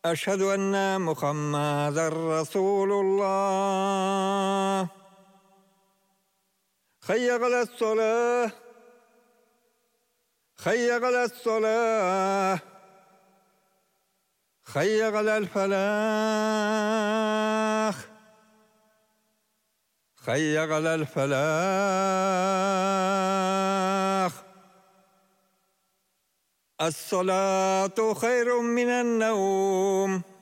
أشهد أن محمدًا رسول الله. حي على الصلاة، حي على الصلاة، حي على الفلاح، حي على الفلاح. الصلاة خير من النوم.